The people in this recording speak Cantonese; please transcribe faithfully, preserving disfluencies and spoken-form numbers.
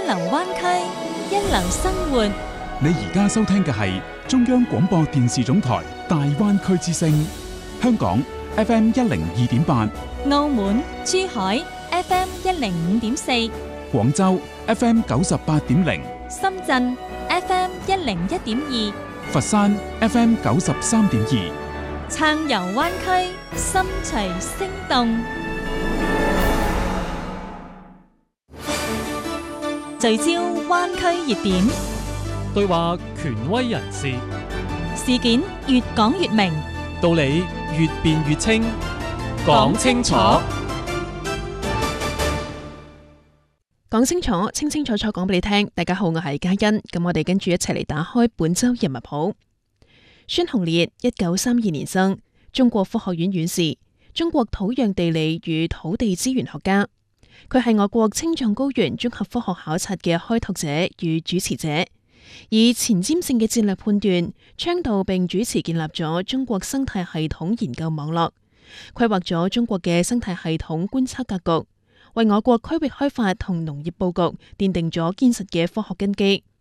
流灣區，一流生活。 你而家收聽嘅係中央廣播電視總台大灣區之聲，香港 F M 一零二點八， 澳門、珠海 F M 一零五點四， 廣州 F M 九十八點零， 深圳 F M 一零一點二， 佛山 F M 九十三點二。 撐遊灣區，心隨聲動。聚焦灣區熱點， 對話權威人士， 事件越講越明， 道理越辯越清，講清楚， 講清楚，清清楚楚講俾你聽。大家好，我係嘉欣，咁我哋跟住一齊嚟打開本周人物譜。孫鴻烈，一九三二年生，中國科學院院士，中國土壤地理與土地資源學家。佢係我國青藏高原綜合科學考察嘅開拓者與主持者，以前瞻性嘅戰略判斷，倡導並主持建立咗中國生態系統研究網絡，規劃咗中國嘅生態系統觀測格局，為我國區域開發同農業佈局奠定咗堅實嘅科學根基。